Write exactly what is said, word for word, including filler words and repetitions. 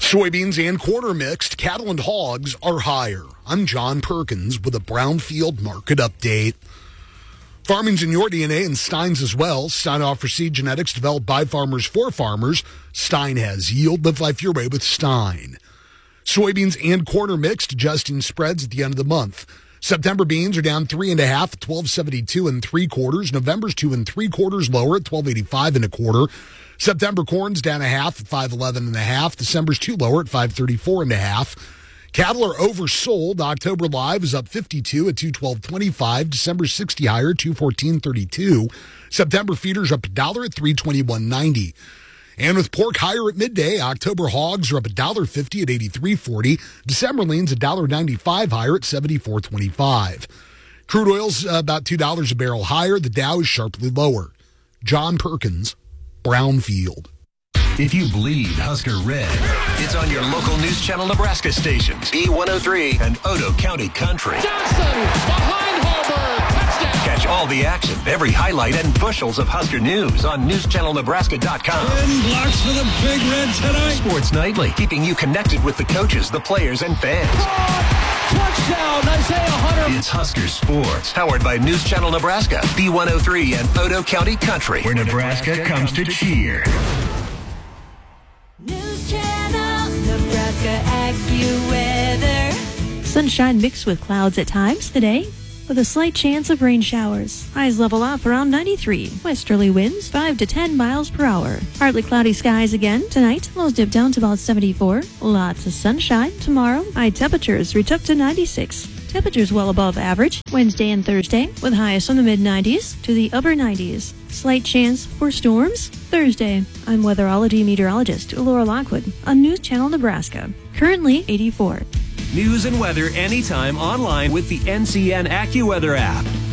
Soybeans and quarter mixed, cattle and hogs are higher. I'm John Perkins with a Brownfield market update. Farming's in your D N A and Stein's as well. Stein offers seed genetics developed by farmers for farmers. Stein has yield. Live life your way with Stein. Soybeans and quarter mixed, adjusting spreads at the end of the month. September beans are down three and a half at twelve seventy-two and three quarters. November's two and three quarters lower at twelve eighty-five and a quarter. September corn's down a half at five eleven and a half. December's two lower at five thirty-four and a half. Cattle are oversold. October live is up fifty-two at two twelve twenty-five. December sixty higher, two fourteen thirty-two. September feeders up a dollar at three twenty-one ninety. And with pork higher at midday, October hogs are up a dollar fifty at eighty-three forty. December leans a dollar ninety-five higher at seventy-four twenty-five. Crude oil's uh, about two dollars a barrel higher. The Dow is sharply lower. John Perkins, Brownfield. If you bleed Husker Red, it's on your local News Channel Nebraska stations, B one oh three and Odo County Country. Johnson behind Harburg, touchdown. Catch all the action, every highlight, and bushels of Husker news on news channel nebraska dot com. Ten blocks for the Big Red tonight. Sports Nightly, keeping you connected with the coaches, the players, and fans. Touchdown, Isaiah Hunter. It's Husker Sports, powered by News Channel Nebraska, B one oh three and Odo County Country, where Nebraska comes to cheer. News Channel Nebraska AccuWeather. Sunshine mixed with clouds at times today, with a slight chance of rain showers. Highs level off around ninety-three. Westerly winds five to ten miles per hour. Partly cloudy skies again tonight. Lows dip down to about seventy-four. Lots of sunshine tomorrow. High temperatures reach up to ninety-six. Temperatures well above average Wednesday and Thursday, with highs from the mid nineties to the upper nineties. Slight chance for storms Thursday. I'm weatherology meteorologist Laura Lockwood on News Channel Nebraska. Currently eighty-four. News and weather anytime online with the N C N AccuWeather app.